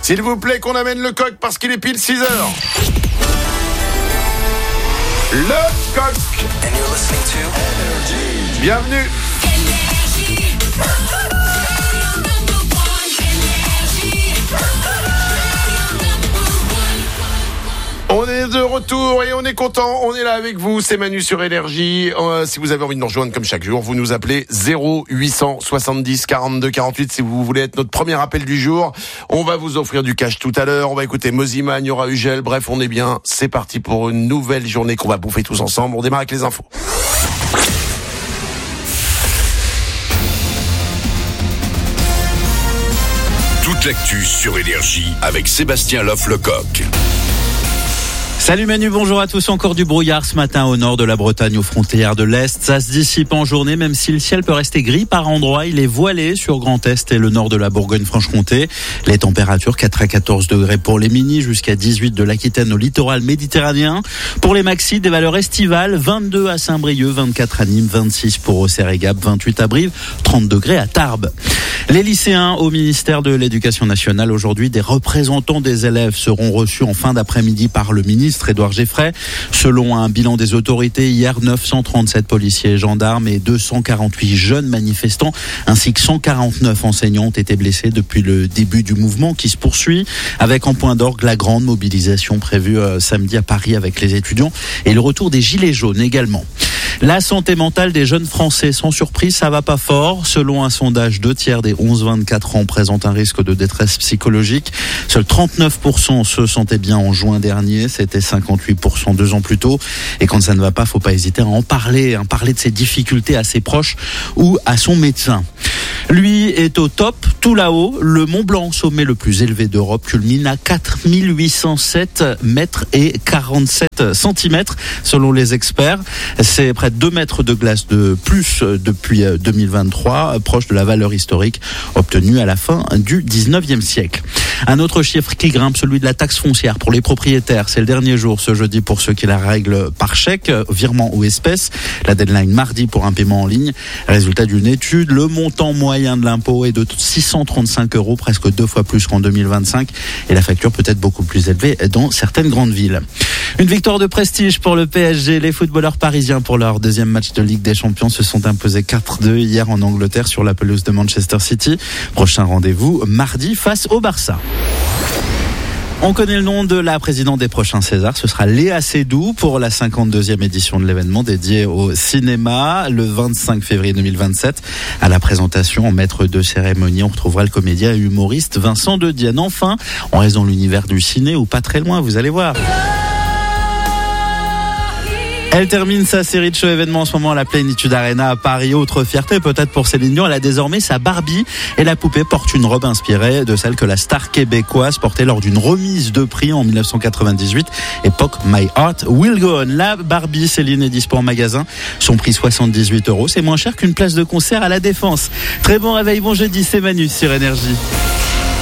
S'il vous plaît, qu'on amène le coq parce qu'il est pile 6 heures. Le coq. Bienvenue. On est de retour et on est content, on est là avec vous, c'est Manu sur Énergie. Si vous avez envie de nous rejoindre comme chaque jour, vous nous appelez 0870 42 48 si vous voulez être notre premier appel du jour. On va vous offrir du cash tout à l'heure, on va écouter Mozima, il y aura Ugel, bref on est bien, c'est parti pour une nouvelle journée qu'on va bouffer tous ensemble. On démarre avec les infos. Toute l'actu sur Énergie avec Sébastien Loff-Lecoq. Salut Manu, bonjour à tous. Encore du brouillard ce matin au nord de la Bretagne, aux frontières de l'Est. Ça se dissipe en journée, même si le ciel peut rester gris par endroits. Il est voilé sur Grand Est et le nord de la Bourgogne-Franche-Comté. Les températures 4 à 14 degrés pour les minis, jusqu'à 18 de l'Aquitaine au littoral méditerranéen. Pour les maxis, des valeurs estivales, 22 à Saint-Brieuc, 24 à Nîmes, 26 pour Auxerre et Gap, 28 à Brive, 30 degrés à Tarbes. Les lycéens au ministère de l'Éducation nationale, aujourd'hui, des représentants des élèves seront reçus en fin d'après-midi par le ministre Édouard Geffray. Selon un bilan des autorités, hier, 937 policiers et gendarmes et 248 jeunes manifestants, ainsi que 149 enseignants ont été blessés depuis le début du mouvement qui se poursuit, avec en point d'orgue la grande mobilisation prévue samedi à Paris avec les étudiants et le retour des gilets jaunes également. La santé mentale des jeunes Français, sans surprise, ça va pas fort. Selon un sondage, 2 tiers des 11-24 ans présentent un risque de détresse psychologique. Seuls 39% se sentaient bien en juin dernier. C'était 58% 2 ans plus tôt. Et quand ça ne va pas, faut pas hésiter à en parler, parler de ses difficultés à ses proches ou à son médecin. Lui est au top, tout là-haut. Le Mont Blanc, sommet le plus élevé d'Europe, culmine à 4807 mètres et 47 centimètres, selon les experts. C'est près de 2 mètres de glace de plus depuis 2023, proche de la valeur historique obtenue à la fin du 19e siècle. Un autre chiffre qui grimpe, celui de la taxe foncière pour les propriétaires. C'est le dernier jour ce jeudi pour ceux qui la règlent par chèque, virement ou espèce. La deadline mardi pour un paiement en ligne. Résultat d'une étude, le montant moyen de l'impôt est de 635 €, presque 2 fois plus qu'en 2025. Et la facture peut être beaucoup plus élevée dans certaines grandes villes. Une victoire de prestige pour le PSG. Les footballeurs parisiens, pour leur deuxième match de Ligue des Champions, se sont imposés 4-2 hier en Angleterre sur la pelouse de Manchester City. Prochain rendez-vous mardi face au Barça. On connaît le nom de la présidente des prochains Césars. Ce sera Léa Seydoux pour la 52e édition de l'événement dédié au cinéma, le 25 février 2027. À la présentation, en maître de cérémonie, on retrouvera le comédien et humoriste Vincent de Dienne. Enfin, on reste dans l'univers du ciné ou pas très loin, vous allez voir. Elle termine sa série de shows événements en ce moment à la Plénitude Arena à Paris. Autre fierté peut-être pour Céline Dion, elle a désormais sa Barbie et la poupée porte une robe inspirée de celle que la star québécoise portait lors d'une remise de prix en 1998, époque My Heart Will Go On. La Barbie Céline est dispo en magasin, son prix 78 €, c'est moins cher qu'une place de concert à la Défense. Très bon réveil, bon jeudi, c'est Manu sur Énergie.